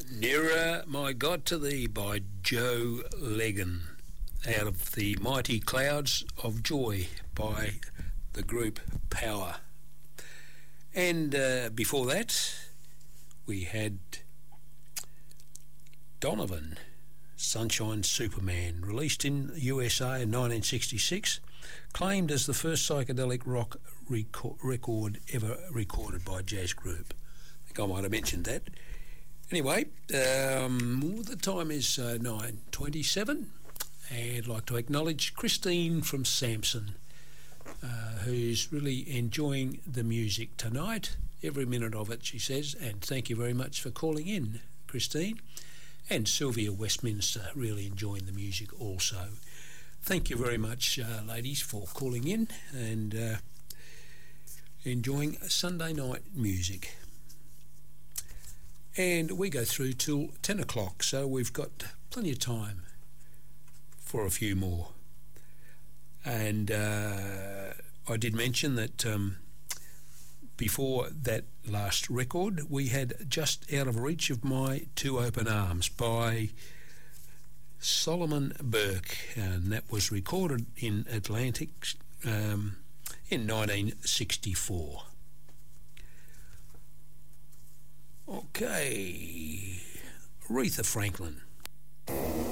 Nearer, My God to Thee by Joe Leggan, out of the Mighty Clouds of Joy by the group Power. And before that, we had Donovan, Sunshine Superman, released in the USA in 1966, claimed as the first psychedelic rock record ever recorded by a jazz group. I think I might have mentioned that. Anyway, the time is 9:27, and I'd like to acknowledge Christine from Samson, who's really enjoying the music tonight, every minute of it, she says, and thank you very much for calling in, Christine. And Sylvia Westminster, really enjoying the music also. Thank you very much, ladies, for calling in and enjoying Sunday night music. And we go through till 10 o'clock, so we've got plenty of time for a few more. And I did mention that before that last record, we had Just Out of Reach of My Two Open Arms by Solomon Burke, and that was recorded in Atlantic in 1964. Okay, Aretha Franklin.